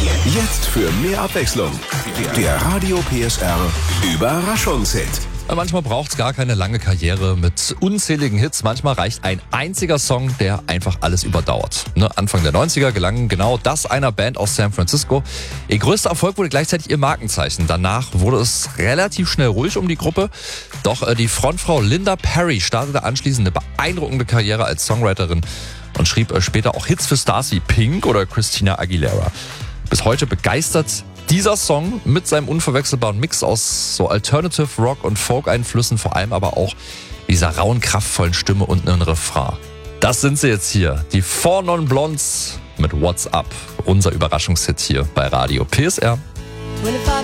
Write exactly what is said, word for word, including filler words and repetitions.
Jetzt für mehr Abwechslung. Der Radio P S R Überraschungshit. Manchmal braucht es gar keine lange Karriere mit unzähligen Hits. Manchmal reicht ein einziger Song, der einfach alles überdauert. Ne? Anfang der neunziger gelang genau das einer Band aus San Francisco. Ihr größter Erfolg wurde gleichzeitig ihr Markenzeichen. Danach wurde es relativ schnell ruhig um die Gruppe. Doch äh, die Frontfrau Linda Perry startete anschließend eine beeindruckende Karriere als Songwriterin und schrieb äh, später auch Hits für Stars wie Pink oder Christina Aguilera. Bis heute begeistert dieser Song mit seinem unverwechselbaren Mix aus so Alternative Rock und Folk-Einflüssen, vor allem aber auch dieser rauen, kraftvollen Stimme und einem Refrain. Das sind sie jetzt hier, die Four Non Blondes mit What's Up, unser Überraschungshit hier bei Radio P S R. twenty-five